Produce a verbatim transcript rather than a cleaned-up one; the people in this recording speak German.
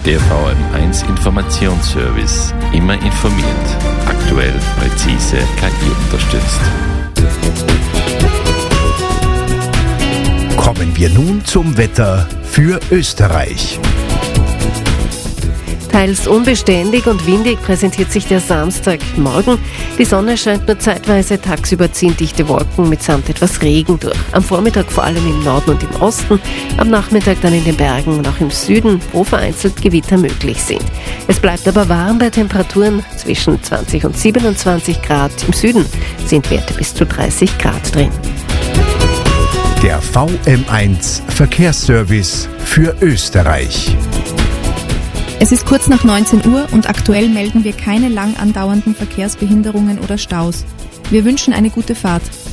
Der V M eins Informationsservice. Immer informiert. Aktuell, präzise, K I unterstützt. Kommen wir nun zum Wetter für Österreich. Teils unbeständig und windig präsentiert sich der Samstagmorgen. Die Sonne scheint nur zeitweise, tagsüber ziehen dichte Wolken mitsamt etwas Regen durch. Am Vormittag vor allem im Norden und im Osten, am Nachmittag dann in den Bergen und auch im Süden, wo vereinzelt Gewitter möglich sind. Es bleibt aber warm bei Temperaturen zwischen zwanzig und siebenundzwanzig Grad. Im Süden sind Werte bis zu dreißig Grad drin. Der V M eins Verkehrsservice für Österreich. Es ist kurz nach neunzehn Uhr und aktuell melden wir keine lang andauernden Verkehrsbehinderungen oder Staus. Wir wünschen eine gute Fahrt.